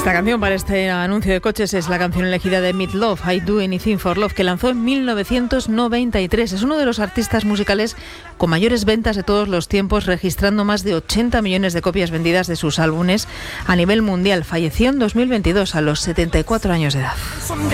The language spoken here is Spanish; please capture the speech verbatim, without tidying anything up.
La canción para este anuncio de coches es la canción elegida de Meat Loaf, I Do Anything for Love, que lanzó en mil novecientos noventa y tres. Es uno de los artistas musicales con mayores ventas de todos los tiempos, registrando más de ochenta millones de copias vendidas de sus álbumes a nivel mundial. Falleció en dos mil veintidós a los setenta y cuatro años de edad.